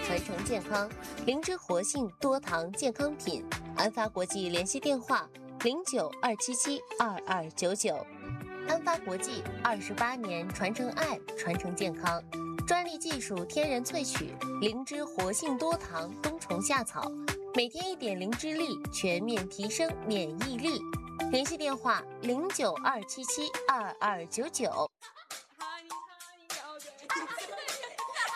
传承健康。灵芝活性多糖健康品，安发国际联系电话0927722299。安发国际28年传承爱，传承健康，专利技术天然萃取灵芝活性多糖冬虫夏草，每天1点灵芝粒，全面提升免疫力。联系电话0927722299。